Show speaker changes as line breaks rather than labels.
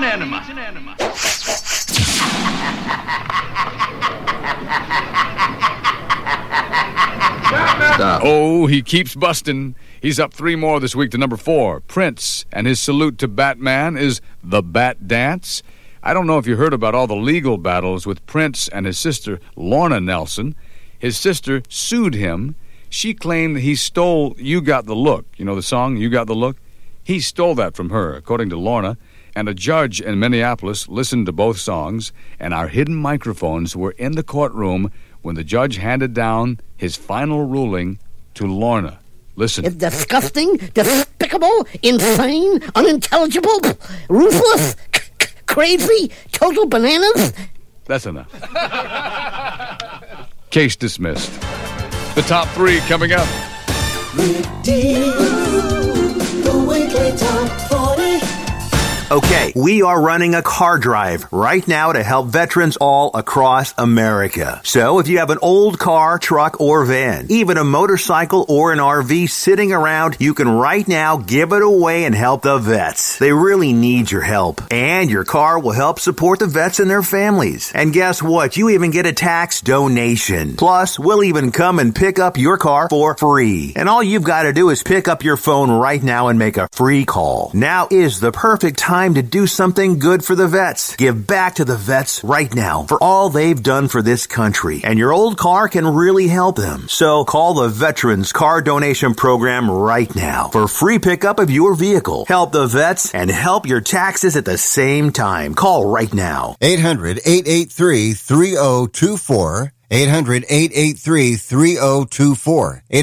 enema.
Stop.
Oh, he keeps busting. He's up 3 more this week to number 4, Prince, and his salute to Batman is the Bat Dance. I don't know if you heard about all the legal battles with Prince and his sister, Lorna Nelson. His sister sued him. She claimed that he stole You Got the Look. You know the song, You Got the Look? He stole that from her, according to Lorna, and a judge in Minneapolis listened to both songs, and our hidden microphones were in the courtroom when the judge handed down his final ruling to Lorna. Listen.
It's disgusting, despicable, insane, unintelligible, ruthless, crazy, total bananas.
That's enough. Case dismissed. The top 3 coming up.
The Weekly Top 40.
Okay, we are running a car drive right now to help veterans all across America. So if you have an old car, truck, or van, even a motorcycle or an RV sitting around, you can right now give it away and help the vets. They really need your help. And your car will help support the vets and their families. And guess what? You even get a tax donation. Plus, we'll even come and pick up your car for free. And all you've got to do is pick up your phone right now and make a free call. Now is the perfect time to do something good for the vets. Give back to the vets right now for all they've done for this country. And your old car can really help them. So call the Veterans Car Donation Program right now for free pickup of your vehicle. Help the vets and help your taxes at the same time. Call right now.
800-883-3024. 800-883-3024.